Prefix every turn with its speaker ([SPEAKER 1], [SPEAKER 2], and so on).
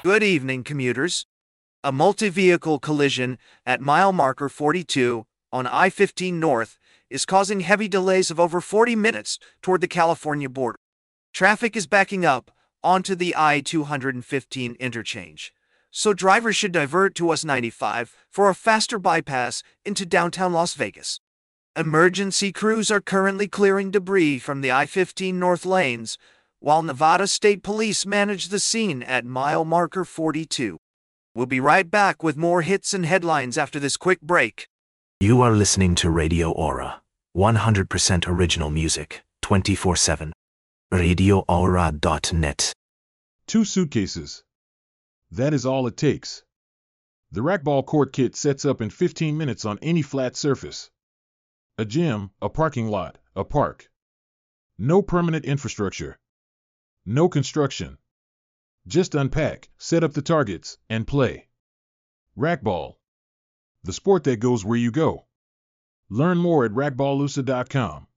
[SPEAKER 1] Good evening, commuters. A multi-vehicle collision at mile marker 42 on I-15 North is causing heavy delays of over 40 minutes toward the California border. Traffic is backing up onto the I-215 interchange, so drivers should divert to US-95 for a faster bypass into downtown Las Vegas. Emergency crews are currently clearing debris from the I-15 North lanes, while Nevada State Police manage the scene at mile marker 42. We'll be right back with more hits and headlines after this quick break.
[SPEAKER 2] You are listening to Radio Aura, 100% original music, 24/7. RadioAura.net.
[SPEAKER 3] 2 suitcases. That is all it takes. The Racquetball Court Kit sets up in 15 minutes on any flat surface. A gym, a parking lot, a park. No permanent infrastructure. No construction. Just unpack, set up the targets, and play. Racquetball. The sport that goes where you go. Learn more at racquetballusa.com.